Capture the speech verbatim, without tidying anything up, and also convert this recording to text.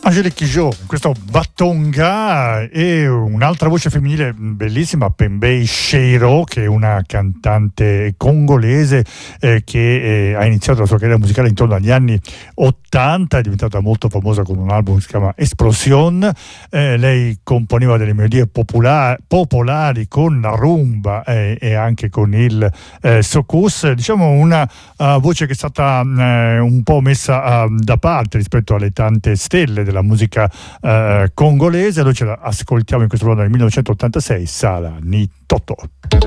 Angélique Kidjo, questo Batonga, e un'altra voce femminile bellissima, Pembe Cheiro, che è una cantante congolese eh, che eh, ha iniziato la sua carriera musicale intorno agli anni ottanta, è diventata molto famosa con un album che si chiama Explosion. Eh, lei componeva delle melodie popolari, popolari con la rumba eh, e anche con il eh, soukous, diciamo una uh, voce che è stata uh, un po' messa uh, da parte rispetto alle tante stelle della musica uh, congolese. Noi ce la ascoltiamo in questo brano del millenovecentottantasei, Sala Ni Toto.